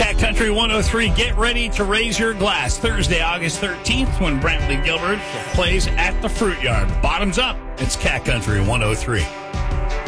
Cat Country 103. Get ready to raise your glass Thursday, August 13th when Brantley Gilbert plays at the Fruit Yard. Bottoms up. It's Cat Country 103.